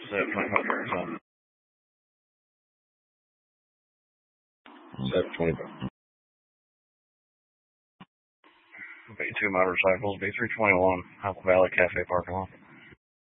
Set 25 Arizona. Set 25. B2 Motorcycles, B321, Apple Valley Cafe parking lot.